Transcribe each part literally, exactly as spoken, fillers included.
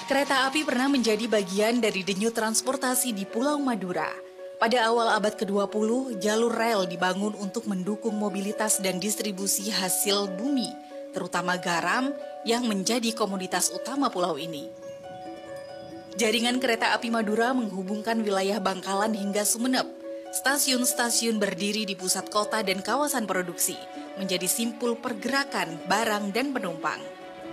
Kereta api pernah menjadi bagian dari denyut transportasi di Pulau Madura. Pada awal abad ke dua puluh, jalur rel dibangun untuk mendukung mobilitas dan distribusi hasil bumi, terutama garam yang menjadi komoditas utama pulau ini. Jaringan kereta api Madura menghubungkan wilayah Bangkalan hingga Sumeneb. Stasiun-stasiun berdiri di pusat kota dan kawasan produksi, menjadi simpul pergerakan barang dan penumpang.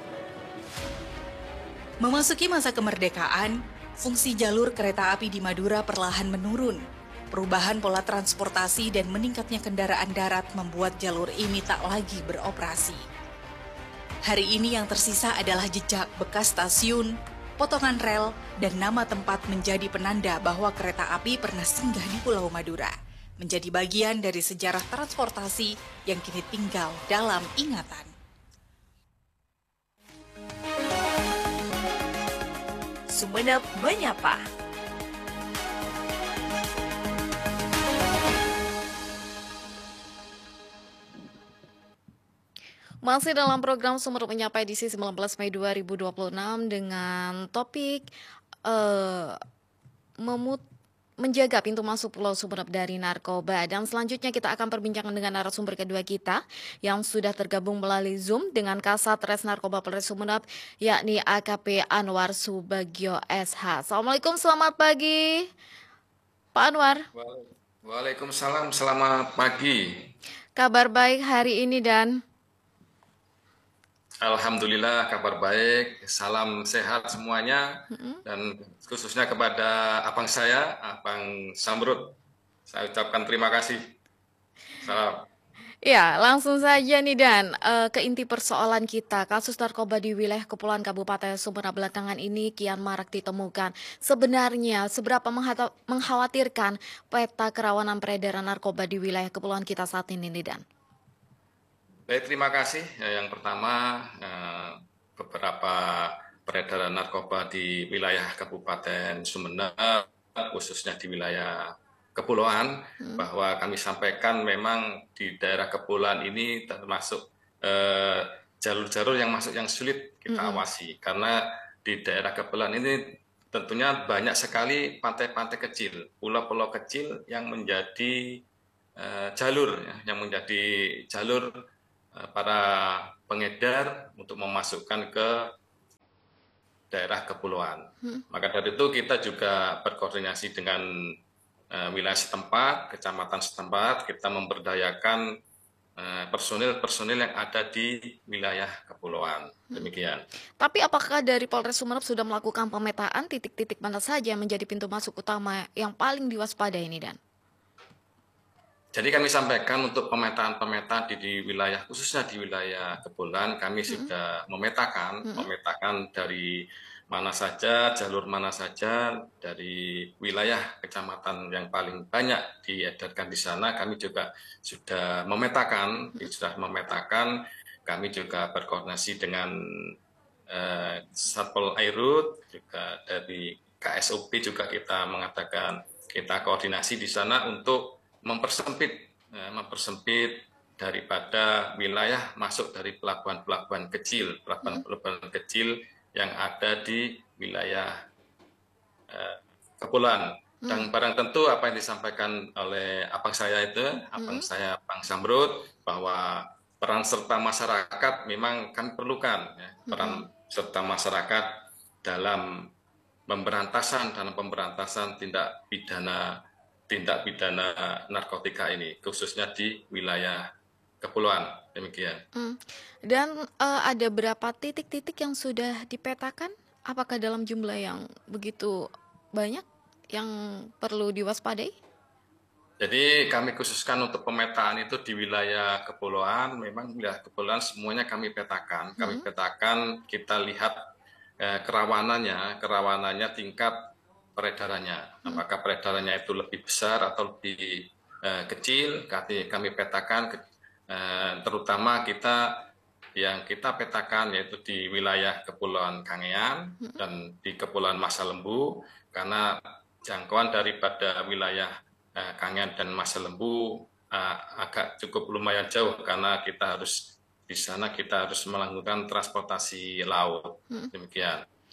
Memasuki masa kemerdekaan, fungsi jalur kereta api di Madura perlahan menurun. Perubahan pola transportasi dan meningkatnya kendaraan darat membuat jalur ini tak lagi beroperasi. Hari ini yang tersisa adalah jejak bekas stasiun, potongan rel, dan nama tempat menjadi penanda bahwa kereta api pernah singgah di Pulau Madura, menjadi bagian dari sejarah transportasi yang kini tinggal dalam ingatan. Sumeneb Menyapa. Masih dalam program Sumeneb Menyapa edisi sembilan belas Mei dua ribu dua puluh enam dengan topik uh, memut menjaga pintu masuk Pulau Sumeneb dari narkoba. Dan selanjutnya kita akan perbincangan dengan narasumber kedua kita yang sudah tergabung melalui Zoom dengan Kasat Res Narkoba Polres Sumeneb, yakni A K P Anwar Subagio S H. Assalamualaikum, selamat pagi Pak Anwar. Waalaikumsalam, selamat pagi. Kabar baik hari ini dan? Alhamdulillah kabar baik, salam sehat semuanya, mm-hmm. dan khususnya kepada abang saya, Abang Samrud, saya ucapkan terima kasih. Salam. Ya, langsung saja nih Dan, uh, ke inti persoalan kita. Kasus narkoba di wilayah Kepulauan Kabupaten Sumeneb belakangan ini kian marak ditemukan. Sebenarnya seberapa mengkhawatirkan peta kerawanan peredaran narkoba di wilayah kepulauan kita saat ini nih Dan? Baik, terima kasih. Yang pertama, beberapa peredaran narkoba di wilayah Kabupaten Sumeneb, khususnya di wilayah kepulauan, hmm. bahwa kami sampaikan memang di daerah kepulauan ini termasuk jalur-jalur eh, yang masuk yang sulit kita hmm. awasi. Karena di daerah kepulauan ini tentunya banyak sekali pantai-pantai kecil, pulau-pulau kecil yang menjadi eh, jalur, ya, yang menjadi jalur para pengedar untuk memasukkan ke daerah kepulauan. Hmm. Maka dari itu kita juga berkoordinasi dengan uh, wilayah setempat, kecamatan setempat, kita memberdayakan personil-personil uh, yang ada di wilayah kepulauan. Demikian. Hmm. Tapi apakah dari Polres Sumeneb sudah melakukan pemetaan titik-titik mana saja yang menjadi pintu masuk utama yang paling diwaspadai ini, Dan? Jadi kami sampaikan untuk pemetaan-pemetaan di, di wilayah, khususnya di wilayah kepulauan, kami mm-hmm. sudah memetakan, mm-hmm. memetakan dari mana saja, jalur mana saja, dari wilayah kecamatan yang paling banyak diedarkan di sana, kami juga sudah memetakan, mm-hmm. sudah memetakan, kami juga berkoordinasi dengan uh, Satpol Airut, juga dari K S O P juga kita mengatakan, kita koordinasi di sana untuk mempersempit ya, mempersempit daripada wilayah masuk dari pelabuhan-pelabuhan kecil, pelabuhan-pelabuhan kecil yang ada di wilayah eh, kepulauan. Hmm. Dan barang tentu apa yang disampaikan oleh abang saya itu, hmm. abang saya Bang Samrud, bahwa peran serta masyarakat memang kami perlukan, ya, peran hmm. serta masyarakat dalam pemberantasan dalam pemberantasan tindak pidana tindak pidana narkotika ini, khususnya di wilayah kepulauan. Demikian. Hmm. Dan uh, ada berapa titik-titik yang sudah dipetakan? Apakah dalam jumlah yang begitu banyak yang perlu diwaspadai? Jadi kami khususkan untuk pemetaan itu di wilayah kepulauan, memang wilayah kepulauan semuanya kami petakan. Kami hmm. petakan, kita lihat eh, kerawanannya, kerawanannya tingkat peredarannya, apakah peredarannya itu lebih besar atau lebih uh, kecil, kami, kami petakan, uh, terutama kita yang kita petakan yaitu di wilayah Kepulauan Kangean dan di Kepulauan Masa Lembu, karena jangkauan daripada wilayah uh, Kangean dan Masa Lembu uh, agak cukup lumayan jauh, karena kita harus di sana kita harus melakukan transportasi laut, demikian.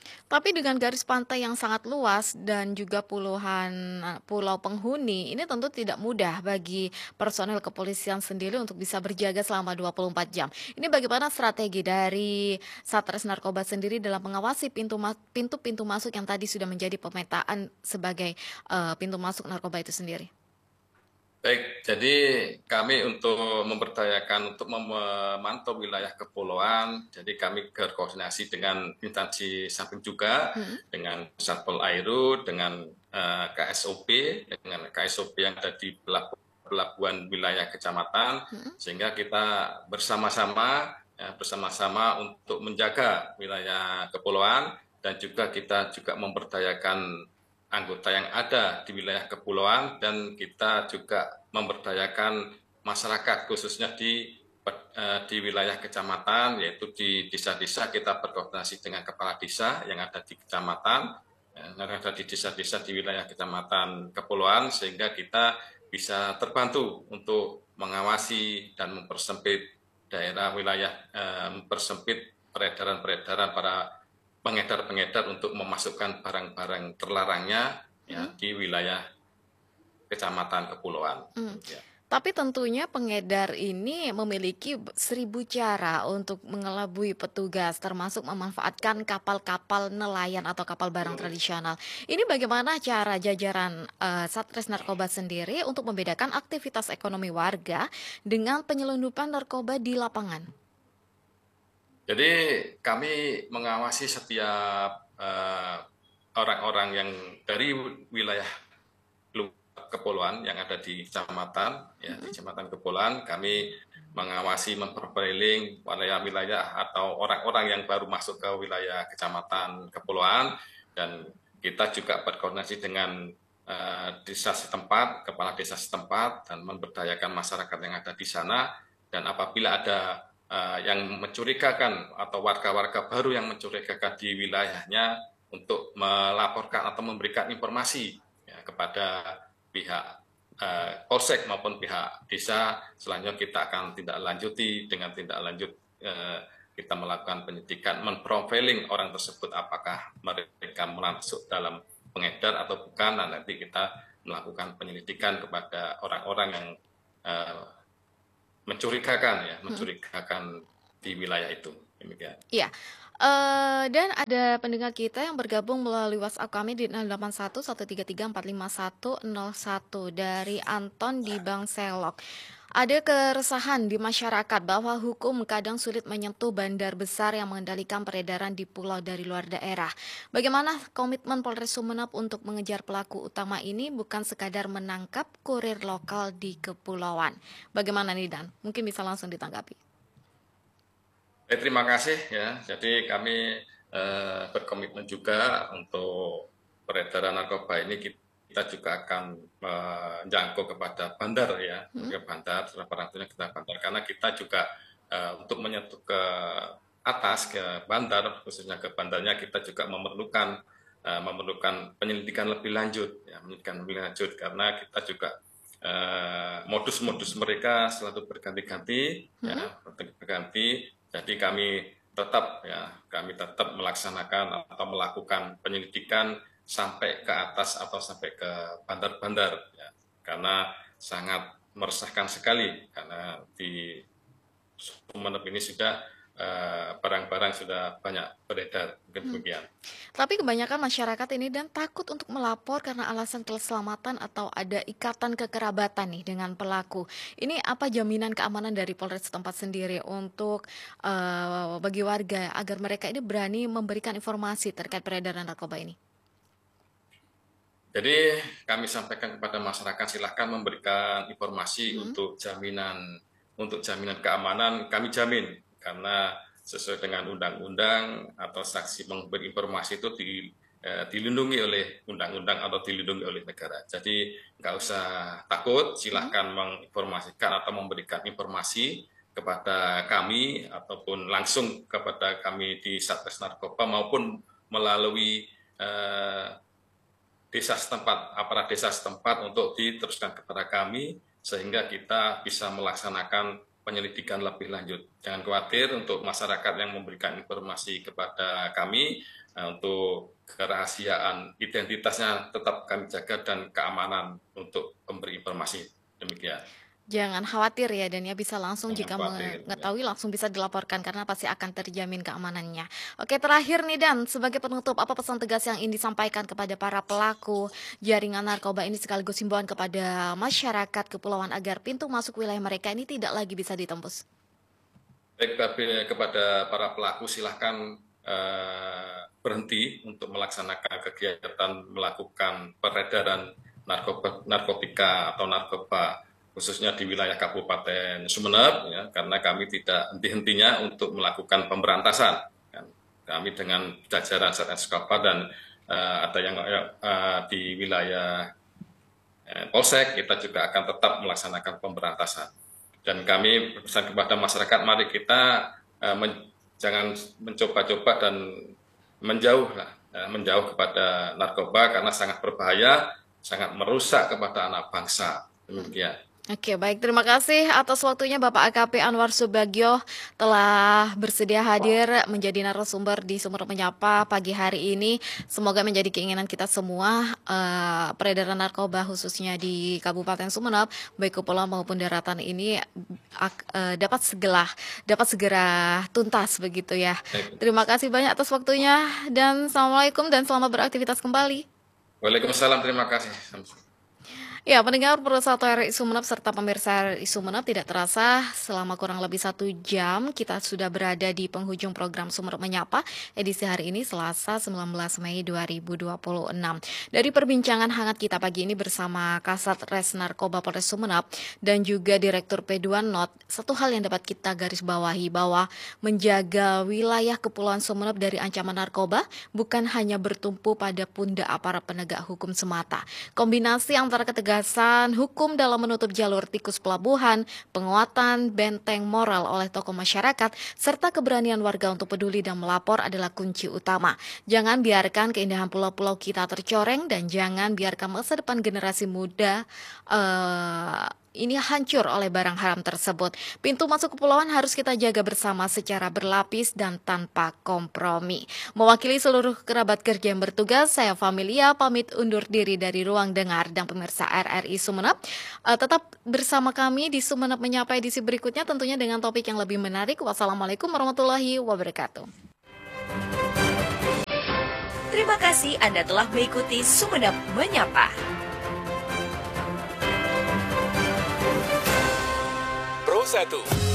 Tapi dengan garis pantai yang sangat luas dan juga puluhan eh, pulau penghuni, ini tentu tidak mudah bagi personel kepolisian sendiri untuk bisa berjaga selama dua puluh empat jam. Ini bagaimana strategi dari Satres Narkoba sendiri dalam mengawasi pintu ma- pintu-pintu masuk yang tadi sudah menjadi pemetaan sebagai eh, pintu masuk narkoba itu sendiri? Baik, jadi kami untuk memberdayakan untuk mem- memantau wilayah kepulauan, jadi kami berkoordinasi dengan instansi samping juga, Hmm. dengan Satpol Aero, dengan eh, K S O P, dengan K S O P yang ada di pelabu- pelabuhan wilayah kecamatan, Hmm. sehingga kita bersama-sama ya, bersama-sama untuk menjaga wilayah kepulauan dan juga kita juga memberdayakan anggota yang ada di wilayah kepulauan dan kita juga memberdayakan masyarakat khususnya di eh, di wilayah kecamatan yaitu di desa-desa kita berkoordinasi dengan kepala desa yang ada di kecamatan yang ada di desa-desa di wilayah kecamatan kepulauan sehingga kita bisa terbantu untuk mengawasi dan mempersempit daerah wilayah eh, mempersempit peredaran-peredaran para pengedar-pengedar untuk memasukkan barang-barang terlarangnya ya, Hmm. di wilayah kecamatan kepulauan. Hmm. Ya. Tapi tentunya pengedar ini memiliki b- seribu cara untuk mengelabui petugas, termasuk memanfaatkan kapal-kapal nelayan atau kapal barang tradisional. Ini bagaimana cara jajaran eh, Satres Narkoba sendiri untuk membedakan aktivitas ekonomi warga dengan penyelundupan narkoba di lapangan? Jadi kami mengawasi setiap eh, orang-orang yang dari wilayah lu- kepulauan yang ada di kecamatan, ya di kecamatan kepulauan, kami mengawasi memprofiling wilayah-wilayah atau orang-orang yang baru masuk ke wilayah kecamatan kepulauan dan kita juga berkoordinasi dengan eh, desa setempat, kepala desa setempat dan memberdayakan masyarakat yang ada di sana dan apabila ada eh, yang mencurigakan atau warga-warga baru yang mencurigakan di wilayahnya untuk melaporkan atau memberikan informasi ya, kepada pihak eh, polsek maupun pihak desa. Selanjutnya kita akan tindak lanjuti dengan tindak lanjut eh, kita melakukan penyidikan, memprofiling orang tersebut apakah mereka masuk dalam pengedar atau bukan. Nah, nanti kita melakukan penyelidikan kepada orang-orang yang eh, mencurigakan ya, mencurigakan di wilayah itu. Demikian. Iya. Eh, dan ada pendengar kita yang bergabung melalui WhatsApp kami di nol delapan satu satu tiga tiga empat lima satu nol satu dari Anton di Bangselok. Ada keresahan di masyarakat bahwa hukum kadang sulit menyentuh bandar besar yang mengendalikan peredaran di pulau dari luar daerah. Bagaimana komitmen Polres Sumeneb untuk mengejar pelaku utama ini bukan sekadar menangkap kurir lokal di kepulauan. Bagaimana nih Dan? Mungkin bisa langsung ditanggapi. Eh, terima kasih ya. Jadi kami eh, berkomitmen juga untuk peredaran narkoba ini kita juga akan menjangkau kepada bandar ya, Hmm? ke bandar, barang-barangnya kita bandar karena kita juga eh, untuk menyentuh ke atas ke bandar, khususnya ke bandarnya kita juga memerlukan eh, memerlukan penyelidikan lebih lanjut ya, penyelidikan lebih lanjut karena kita juga eh, modus-modus mereka selalu berganti-ganti Hmm? ya, berganti. Jadi kami tetap ya, kami tetap melaksanakan atau melakukan penyelidikan sampai ke atas atau sampai ke bandar-bandar ya. Karena sangat meresahkan sekali karena di Sumeneb ini sudah eh, barang-barang sudah banyak beredar mungkin Hmm. demikian. Tapi kebanyakan masyarakat ini dan takut untuk melapor karena alasan keselamatan atau ada ikatan kekerabatan nih dengan pelaku. Ini apa jaminan keamanan dari Polres setempat sendiri untuk eh, bagi warga agar mereka ini berani memberikan informasi terkait peredaran narkoba ini? Jadi kami sampaikan kepada masyarakat silahkan memberikan informasi Hmm? untuk jaminan untuk jaminan keamanan kami jamin karena sesuai dengan undang-undang atau saksi memberi informasi itu di, eh, dilindungi oleh undang-undang atau dilindungi oleh negara. Jadi nggak usah takut, Hmm? silahkan menginformasikan atau memberikan informasi kepada kami ataupun langsung kepada kami di Satres Narkoba maupun melalui eh, desa setempat, aparat desa setempat untuk diteruskan kepada kami sehingga kita bisa melaksanakan penyelidikan lebih lanjut. Jangan khawatir untuk masyarakat yang memberikan informasi kepada kami, uh, untuk kerahasiaan identitasnya tetap kami jaga dan keamanan untuk memberi informasi. Demikian. Jangan khawatir ya, dan ya bisa langsung Jangan jika khawatir, mengetahui langsung bisa dilaporkan karena pasti akan terjamin keamanannya. Oke, terakhir nih Dan, sebagai penutup, apa pesan tegas yang ingin disampaikan kepada para pelaku jaringan narkoba ini sekaligus himbauan kepada masyarakat kepulauan agar pintu masuk wilayah mereka ini tidak lagi bisa ditembus? Baik, tapi kepada para pelaku silahkan eh, berhenti untuk melaksanakan kegiatan melakukan peredaran narkoba, narkotika atau narkoba khususnya di wilayah Kabupaten Sumeneb, ya, karena kami tidak henti-hentinya untuk melakukan pemberantasan. Kan. Kami dengan jajaran Satgas Narkoba dan uh, ada yang uh, di wilayah uh, Polsek, kita juga akan tetap melaksanakan pemberantasan. Dan kami berpesan kepada masyarakat, mari kita uh, men jangan mencoba-coba dan menjauh, lah, uh, menjauh kepada narkoba karena sangat berbahaya, sangat merusak kepada anak bangsa. Demikian. Oke, baik. Terima kasih atas waktunya Bapak A K P Anwar Subagio telah bersedia hadir menjadi narasumber di Sumeneb Menyapa pagi hari ini. Semoga menjadi keinginan kita semua uh, peredaran narkoba khususnya di Kabupaten Sumeneb, baik kepulauan maupun daratan ini uh, dapat segera dapat segera tuntas begitu ya. Terima kasih banyak atas waktunya dan Assalamualaikum dan selamat beraktivitas kembali. Waalaikumsalam, terima kasih. Ya, pendengar Persatu R I Sumeneb serta pemirsa R I Sumeneb, tidak terasa selama kurang lebih satu jam kita sudah berada di penghujung program Sumeneb Menyapa edisi hari ini Selasa sembilan belas Mei dua ribu dua puluh enam. Dari perbincangan hangat kita pagi ini bersama Kasat Res Narkoba Polres Sumeneb dan juga Direktur P dua N O T, satu hal yang dapat kita garis bawahi bahwa menjaga wilayah Kepulauan Sumeneb dari ancaman narkoba bukan hanya bertumpu pada pundak aparat penegak hukum semata. Kombinasi antara ketegangan hukum dalam menutup jalur tikus pelabuhan, penguatan benteng moral oleh tokoh masyarakat, serta keberanian warga untuk peduli dan melapor adalah kunci utama. Jangan biarkan keindahan pulau-pulau kita tercoreng dan jangan biarkan masa depan generasi muda uh, ini hancur oleh barang haram tersebut. Pintu masuk kepulauan harus kita jaga bersama secara berlapis dan tanpa kompromi. Mewakili seluruh kerabat kerja yang bertugas, saya Familia pamit undur diri dari ruang dengar dan pemirsa R R I Sumeneb. Uh, tetap bersama kami di Sumeneb Menyapa edisi berikutnya tentunya dengan topik yang lebih menarik. Wassalamualaikum warahmatullahi wabarakatuh. Terima kasih Anda telah mengikuti Sumeneb Menyapa. Pro satu